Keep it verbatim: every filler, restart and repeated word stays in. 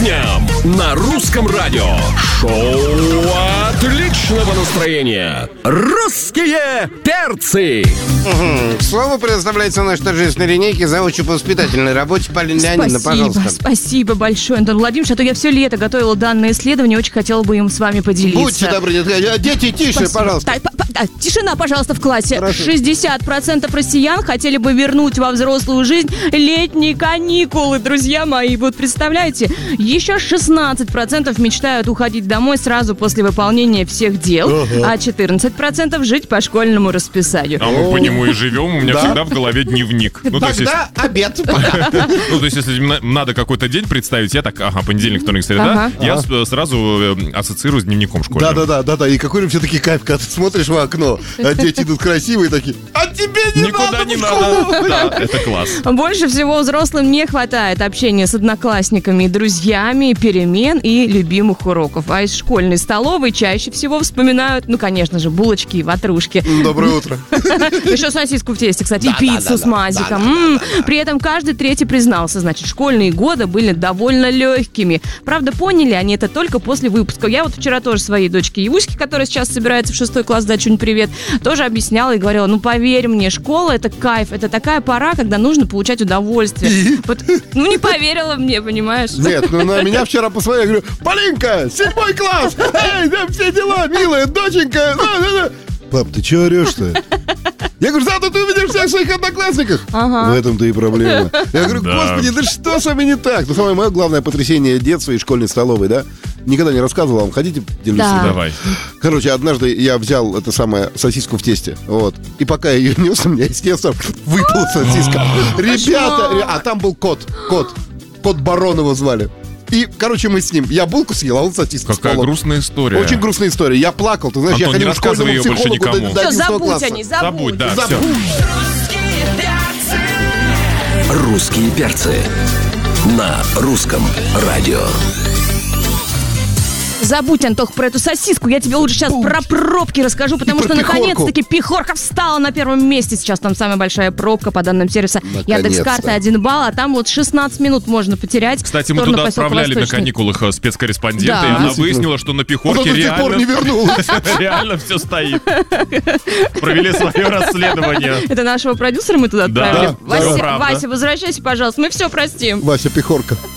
будням на русском радио. Шоу отличного настроения. Русские перцы. Угу. Слово предоставляется нашей торжественной линейке завучу по воспитательной работе Полина Леонидовна, пожалуйста. Спасибо большое, Антон Владимирович. А то я все лето готовила данное исследование, очень хотела бы им с вами поделиться. Будьте добры, дети, тише, Спасибо. пожалуйста. Да, тишина, пожалуйста, в классе. Хорошо. шестьдесят процентов россиян хотели бы вернуть во взрослую жизнь летние каникулы, друзья мои. Вот представляете, еще шестнадцать процентов мечтают уходить домой сразу после выполнения всех дел, ага. а четырнадцать процентов жить по школьному расписанию. А мы по нему и живем, у меня Да? всегда в голове дневник. Ну, то есть, Тогда обед. Ну, то есть, если мне надо какой-то день представить, я так, ага, понедельник, вторник, среда, Ага. я с- сразу э, ассоциирую с дневником школьным. Да-да-да, и какой же все-таки кайф, когда ты смотришь в окно, а дети идут красивые такие, а тебе не Никуда надо не в школу. надо. Да, это класс. Больше всего взрослым не хватает общения с одноклассниками и друзьями, перемен и любимых уроков. А из школьной столовой чаще всего вспоминают, ну, конечно же, булочки и ватрушки. Доброе утро. Еще сосиску в тесте, кстати, и пиццу с мазиком. М, При этом каждый третий признался, значит, школьные годы были довольно легкими. Правда, поняли они это только после выпуска. Я вот вчера тоже своей дочке Юське, которая сейчас собирается в шестой класс, дать что-нибудь привет, тоже объясняла и говорила, ну, поверь мне, школа — это кайф, это такая пора, когда нужно получать удовольствие. Вот, ну, не поверила мне, понимаешь? Нет, ну на меня вчера посмотрели, я говорю, Полинка, седьмой класс, эй, да, все дела, милая, доченька. Да, да, да. Пап, ты чего орешь-то? Я говорю, зато ты увидишь всех своих одноклассников. Ага. В этом-то и проблема. Я говорю, Да. господи, да что с вами не так? Ну, самое мое главное потрясение детства и школьной столовой, да? Никогда не рассказывал вам, хотите делюсь? Да. Давай. Короче, однажды я взял это самое сосиску в тесте, вот. И пока я ее нес, у меня из теста выпала сосиска. Ребята, ре- а там был кот, кот, кот Барон его звали. И, короче, мы с ним, я булку съел, а он сосиску с Какая полом. грустная история. Очень грустная история. Я плакал, ты знаешь, Антон, я не ходил к рассказывай школьному ее больше психологу до, никому. до Все, одиннадцатого забудь класса. о ней, забудь. Забудь, да, Забудь. все. Русские перцы на русском радио. Забудь, Антох, про эту сосиску. Я тебе лучше сейчас про пробки расскажу, потому И что про пихорку. наконец-таки Пихорка встала на первом месте. Сейчас там самая большая пробка по данным сервиса Наконец-то. Яндекс.Карты один балл, а там вот шестнадцать минут можно потерять. Кстати, в мы сторону туда поселка отправляли на Восточный. каникулах э, спецкорреспондента, Да. и она Действительно. выяснила, что на Он Пихорке до сих пор не реально, вернулась. реально все стоит. Провели свое расследование. Это нашего продюсера мы туда Да, отправили. да, Вася, правда. Вася, возвращайся, пожалуйста, мы все простим. Вася Пихорка.